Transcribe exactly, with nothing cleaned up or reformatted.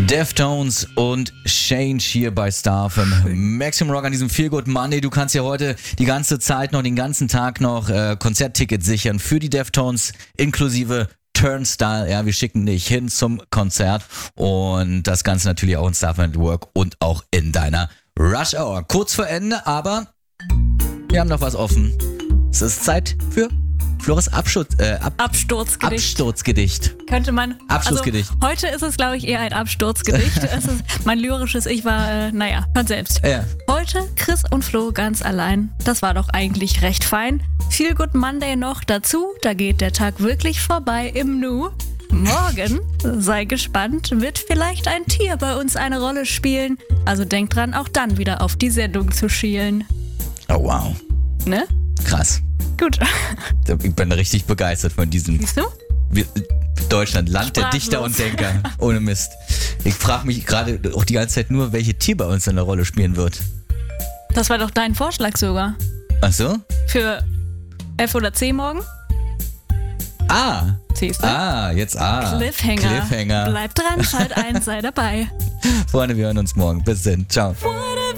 Deftones und Change hier bei Star F M. Maximum Rock an diesem Feel Good Monday. Du kannst ja heute die ganze Zeit noch, den ganzen Tag noch äh, Konzerttickets sichern für die Deftones inklusive Turnstile. Ja, wir schicken dich hin zum Konzert und das Ganze natürlich auch in Star F M Network und auch in deiner Rush Hour. Kurz vor Ende, aber wir haben noch was offen. Es ist Zeit für Flores Abschutz, äh, Ab- Absturzgedicht. Absturzgedicht. Könnte man. Abschlussgedicht. Also, heute ist es, glaube ich, eher ein Absturzgedicht. es ist, mein lyrisches Ich war, äh, naja, hört selbst. Ja. Heute Chris und Flo ganz allein. Das war doch eigentlich recht fein. Feel Good Monday noch dazu. Da geht der Tag wirklich vorbei im Nu. Morgen, sei gespannt, wird vielleicht ein Tier bei uns eine Rolle spielen. Also denk dran, auch dann wieder auf die Sendung zu schielen. Oh wow. Ne? Krass. Gut. Ich bin richtig begeistert von diesem Siehst du? Wir, Deutschland, Land der Sprachlos. Dichter und Denker. Ohne Mist. Ich frage mich gerade auch die ganze Zeit nur, welche Tier bei uns eine Rolle spielen wird. Das war doch dein Vorschlag sogar. Ach so? Für F oder C morgen? Ah. Siehst du? Ah, jetzt ah. Cliffhanger. Cliffhanger. Bleib dran, schalt ein, sei dabei. Freunde, wir hören uns morgen. Bis dann. Ciao. One